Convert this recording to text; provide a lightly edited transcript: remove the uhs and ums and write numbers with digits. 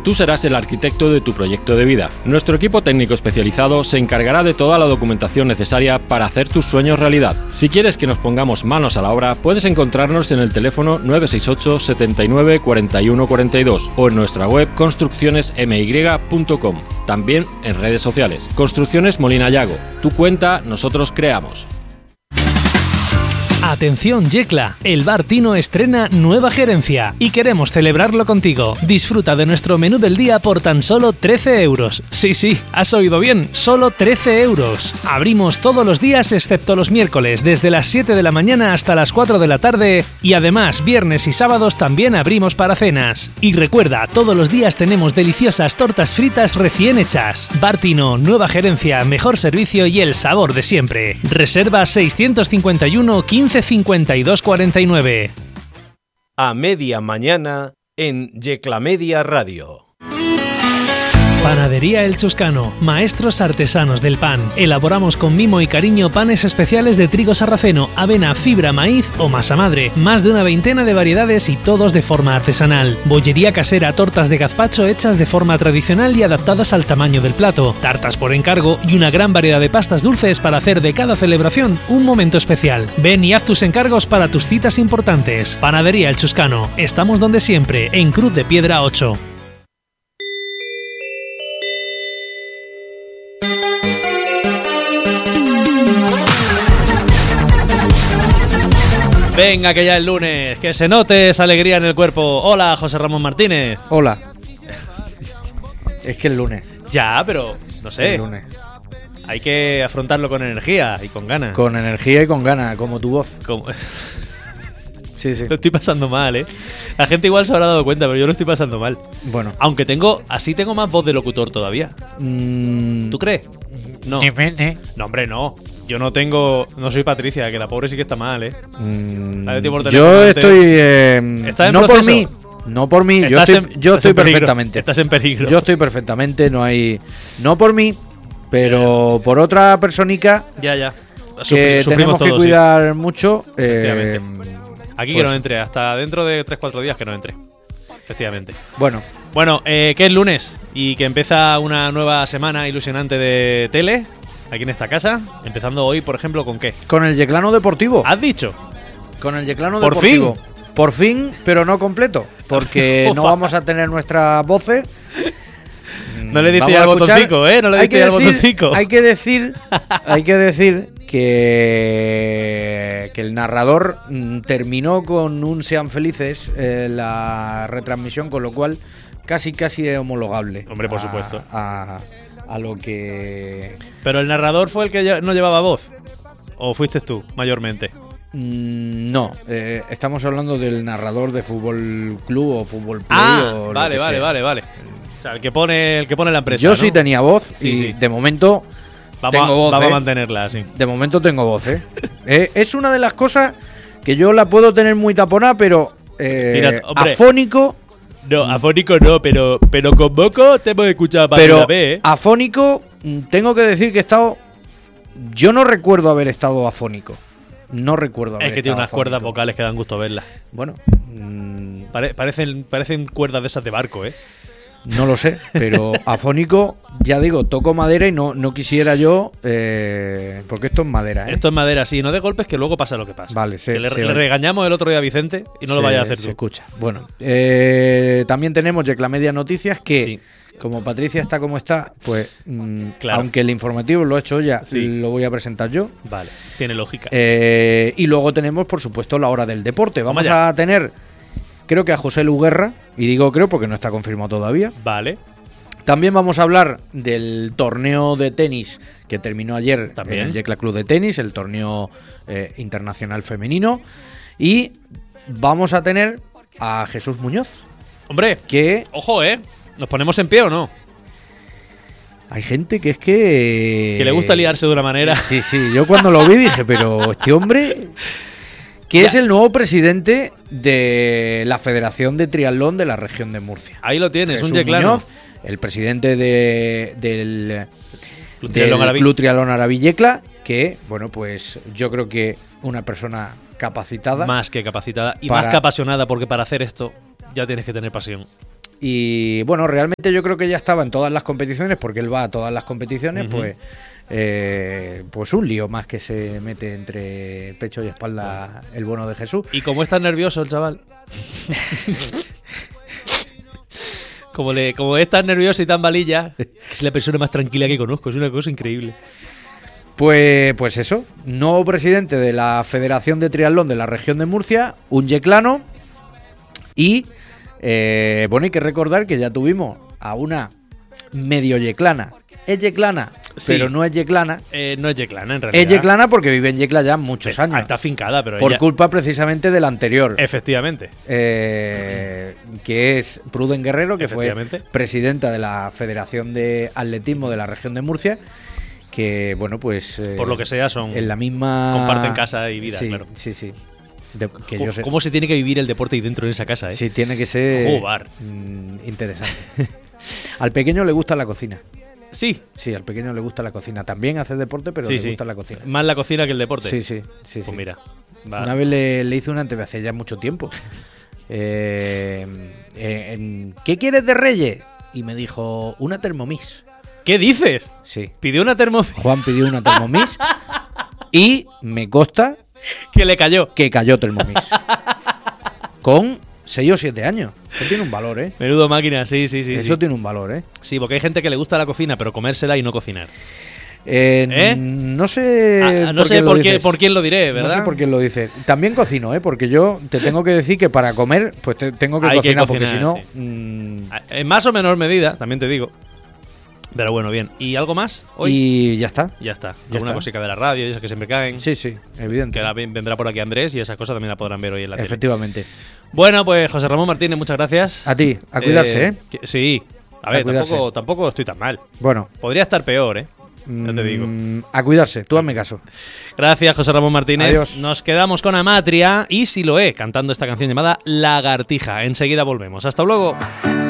Tú serás el arquitecto de tu proyecto de vida. Nuestro equipo técnico especializado se encargará de toda la documentación necesaria para hacer tus sueños realidad. Si quieres que nos pongamos manos a la obra, puedes encontrarnos en el teléfono 968 79 41 42 o en nuestra web construccionesmy.com. También en redes sociales. Construcciones Molina Yago. Tu cuenta, nosotros creamos. Atención Yecla, el Bar Tino estrena nueva gerencia y queremos celebrarlo contigo. Disfruta de nuestro menú del día por tan solo 13 euros. Sí, has oído bien, solo 13 euros. Abrimos todos los días excepto los miércoles, desde las 7 de la mañana hasta las 4 de la tarde y además viernes y sábados también abrimos para cenas. Y recuerda, todos los días tenemos deliciosas tortas fritas recién hechas. Bar Tino, nueva gerencia, mejor servicio y el sabor de siempre. Reserva 651 15 52 49. A media mañana en Yecla Media Radio. Panadería El Chuscano, maestros artesanos del pan. Elaboramos con mimo y cariño panes especiales de trigo sarraceno, avena, fibra, maíz o masa madre. Más de una veintena de variedades y todos de forma artesanal. Bollería casera, tortas de gazpacho hechas de forma tradicional y adaptadas al tamaño del plato. Tartas por encargo y una gran variedad de pastas dulces para hacer de cada celebración un momento especial. Ven y haz tus encargos para tus citas importantes. Panadería El Chuscano. Estamos donde siempre, en Cruz de Piedra 8. Venga, que ya es lunes, que se note esa alegría en el cuerpo. Hola, José Ramón Martínez. Hola. Es que es lunes. Ya, pero no sé. Es lunes. Hay que afrontarlo con energía y con ganas. Con energía y con ganas, como tu voz. Sí. Lo estoy pasando mal, ¿eh? La gente igual se habrá dado cuenta, pero yo lo estoy pasando mal. Bueno. Aunque tengo más voz de locutor todavía. ¿Tú crees? No. No, hombre, no. Yo no soy Patricia, que la pobre sí que está mal, ¿eh? Yo estoy... no proceso. Por mí, yo estoy perfectamente. Estás en peligro. Yo estoy perfectamente, no por mí, pero por otra personica. Ya. Que tenemos que cuidar mucho. Aquí pues, que no entre, hasta dentro de 3-4 días que no entre. Efectivamente. Bueno, que es lunes y que empieza una nueva semana ilusionante de tele aquí en esta casa. Empezando hoy, por ejemplo, ¿con qué? Con el Yeclano Deportivo. ¿Has dicho? Con el Yeclano Deportivo. Fin. Por fin, pero no completo. Porque no vamos a tener nuestras voces. No le diste al botoncico, ¿eh? No le diste al botoncico. Hay que decir que el narrador terminó con un Sean Felices la retransmisión, con lo cual casi es homologable. Hombre, por supuesto. A lo que... ¿Pero el narrador fue el que no llevaba voz? ¿O fuiste tú, mayormente? No, estamos hablando del narrador de Fútbol Club o Fútbol Play. Vale. O sea, el que pone la empresa. Yo ¿no? sí tenía voz sí. De momento tengo voz. Vamos a mantenerla, sí. De momento tengo voz, es una de las cosas que yo la puedo tener muy taponada, pero afónico... No, afónico no, pero con Boco te hemos escuchado para pero la vez, ¿eh? Afónico, tengo que decir que he estado... Yo no recuerdo haber estado afónico. No recuerdo haber estado. Es que tiene unas afónico. cuerdas vocales que dan gusto verlas. Bueno. Parecen cuerdas de esas de barco, ¿eh? No lo sé, pero afónico, ya digo, toco madera y no quisiera yo, porque esto es madera, ¿eh? Esto es madera, sí, no de golpes, que luego pasa lo que pasa. Vale, le regañamos el otro día a Vicente y no lo vayas a hacer tú. Se escucha. Bueno, también tenemos Yecla Media Noticias, que sí. Como Patricia está como está, pues claro. Aunque el informativo lo he hecho ya, sí. Lo voy a presentar yo. Vale, tiene lógica. Y luego tenemos, por supuesto, la hora del deporte. Vamos a tener... Creo que a José Luguerra, y digo creo porque no está confirmado todavía. Vale. También vamos a hablar del torneo de tenis que terminó ayer en el Yecla Club de Tenis, el torneo internacional femenino. Y vamos a tener a Jesús Muñoz. Hombre, que ojo, ¿nos ponemos en pie o no? Hay gente que es que le gusta liarse de una manera. Sí, yo cuando lo vi dije, pero este hombre... Que es el nuevo presidente de la Federación de Triatlón de la región de Murcia. Ahí lo tienes, Jesús un yeclano. Muñoz, el presidente del Club Triatlón Arabí Yecla, que, bueno, pues yo creo que una persona capacitada. Más que capacitada y más que apasionada, porque para hacer esto ya tienes que tener pasión. Y bueno, realmente yo creo que ya estaba en todas las competiciones, porque él va a todas las competiciones, pues un lío más que se mete entre pecho y espalda el Bono de Jesús. Y como es tan nervioso el chaval. Como es tan nervioso y tan valilla, que es la persona más tranquila que conozco, es una cosa increíble. Pues eso, nuevo presidente de la Federación de Triatlón de la región de Murcia, un yeclano. Y bueno, hay que recordar que ya tuvimos a una medio yeclana. Es yeclana, sí, pero no es yeclana. No es yeclana, en realidad. Es yeclana porque vive en Yecla ya muchos años. Está afincada, pero por ella... culpa precisamente del anterior. Efectivamente. Que es Pruden Guerrero, que fue presidenta de la Federación de Atletismo de la región de Murcia. Que, bueno, pues... por lo que sea, son... En la misma... Comparten casa y vida, sí, claro. Sí. ¿Cómo se tiene que vivir el deporte ahí dentro de esa casa, Sí, tiene que ser interesante. Al pequeño le gusta la cocina. Sí. Sí, al pequeño le gusta la cocina. También hace deporte, pero le gusta la cocina. Más la cocina que el deporte. Sí. Pues mira. Va. Una vez le hice una entrevista hace ya mucho tiempo. ¿Qué quieres de Reyes? Y me dijo, una Thermomix. ¿Qué dices? Sí. ¿Pidió una Thermomix? Juan pidió una Thermomix y me consta que le cayó. Que cayó Thermomix. Con 6 o 7 años. Eso tiene un valor, ¿eh? Menudo máquina, sí. Eso tiene un valor, ¿eh? Sí, porque hay gente que le gusta la cocina, pero comérsela y no cocinar. No sé, no sé por quién lo diré, ¿verdad? No sé por quién lo dice. También cocino, porque yo te tengo que decir que para comer, pues tengo que cocinar, porque si no... Sí. En más o menor medida, también te digo. Pero bueno, bien. ¿Y algo más hoy? Y ya está. Alguna cosica de la radio y esas que siempre caen. Sí, evidente. Que ahora vendrá por aquí Andrés y esas cosas también la podrán ver hoy en la tele. Efectivamente. Bueno, pues José Ramón Martínez, muchas gracias. A ti, a cuidarse, Sí. A ver, tampoco estoy tan mal. Bueno. Podría estar peor, ya te digo. A cuidarse, tú hazme caso. Gracias, José Ramón Martínez. Adiós. Nos quedamos con Amatria y Siloé cantando esta canción llamada Lagartija. Enseguida volvemos. Hasta luego.